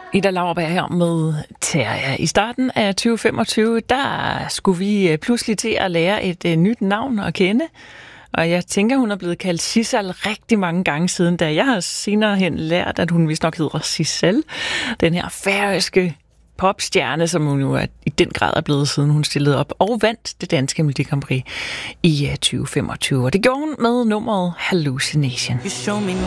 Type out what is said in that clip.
Ida Lauerberg her med Terja. I starten af 2025, der skulle vi pludselig til at lære et nyt navn at kende. Og jeg tænker, hun er blevet kaldt Sissel rigtig mange gange siden, da jeg har senere hen lært, at hun vist nok hedder Sissel. Den her færøske popstjerne, som hun jo i den grad er blevet, siden hun stillede op og vandt det danske Melodi Grand Prix i 2025. Og det gjorde hun med nummeret Hallucination.